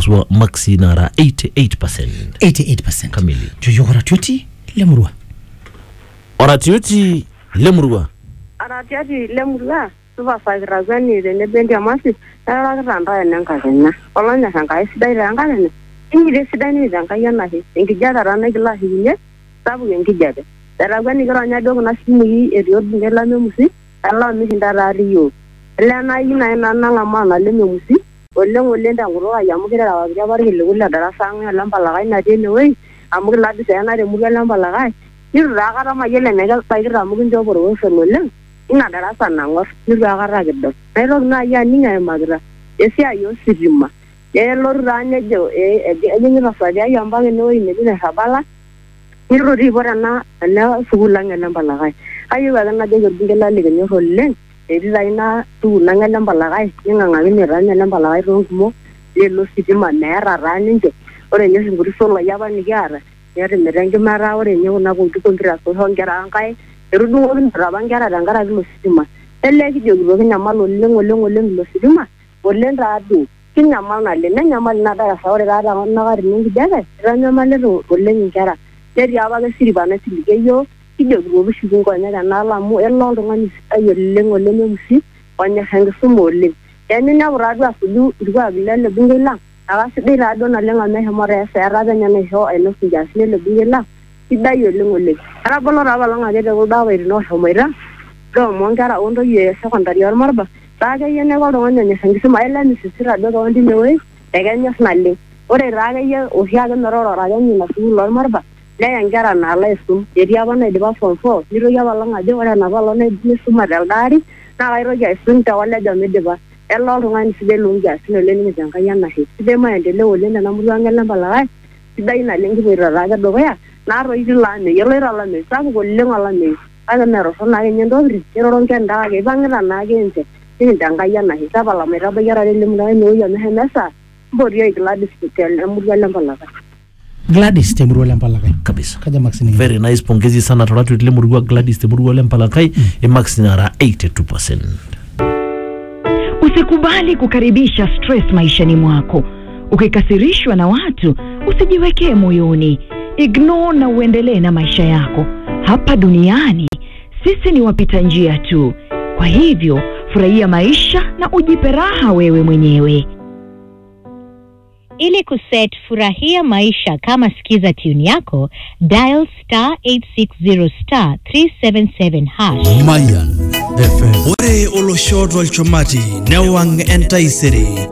haswa Maxi nara 88% kamili. Oratioti lemurua. Oratioti lemurua. Aratioti lemurua. Suba Sagrazani the Bendia Masi, Randa and Nankana. Olana Sankai Sidai Rangan. English Sidani Zankayana, Inkijada Ranagla, Sabu Inkijada. The Ragani Grana Dognasmi, Ediot Nelamusi, allow me in the Rio. Elena Ina Nalamana Lemusi, or Lenda Uro, Yamura, Javari, Lula, Darasang, Lampalina, Dinaway, Amula, the Sana, the Mugalambalai. You Raga Mayel and Mega Spider Amugan over William. Ina darasa nangos niragaragedo pero na ya ninga madra ese ayo sijima lor ranya jo ni na faja yamba no ni na habala niro ribora na sugulanga nambalagai ayo ga na de gingela liganyo holen designa tu nanga nambalagai ninga ngami ni ranya nambalagai rongumo lo sijima nera ranya ore ni singuri solo yaba ni gara yare merenge mara ore ni na ko kontra ko hongera ankai Rudu Rabangara Rangara Lusima. Eleki Jogo Namalo Lengo Lusima, or Lenda, King Amana, Lenamal Nada, Saurada, Nagar Ninja, Ranamalo, or Lengara. There you are the Siribana Silio, Kijo, Shugana, and Nala, Muelon, a Lengo Lemusi, on your hand sumo. Then in our Raga to do Guagla Bingela. I was the Radon Alenga Mehamore, rather than a show and looking just Bingela. Sidai yolungole arabolo rabalanga de godawe no homera do mongara ondo ye secondary or marba raga yene godo onye sangisu maila ni sisira do ondi mewe eganya snalle ore raga ye ohyaga nororo raga ni na su lor marba le angara na lesum eria bana de ba fo niro ya balanga de ora na balone ni suma daldari na gairo ya sunta wala de medeba ello ngani side lunga sino le ni janga yana he side ma ende le ole na namulanga na balaga sidai na lengi bira raga do ya Naro Islane, Yerala, Sam Golingalane, Agamero, Nagin, Yeron Kanda, Bangara Nagente, in Dangayana, Hisabala, Merabayara, Limuna, and Hemesa, Bodia Gladys to tell Mugalamala. Gladys Temurua Lampalakai. Kabisa. Maxi. Very nice. Pongezi sana Toratu Lemurua Gladys Temurua Lampalakai, Maxi nara 82%. Usikubali kukaribisha stress maishani mwako. Ukikasirishwa na watu, usijiwekee moyoni. Ignore na uendelee na maisha yako. Hapa duniani, sisi ni wapita njia tu. Kwa hivyo, furahia maisha na ujipe raha wewe mwenyewe. Ili kuset furahia maisha kama sikiza tune yako, dial *860*377#. Mayan FM. Ore oloshot walchomati, newang entaisere.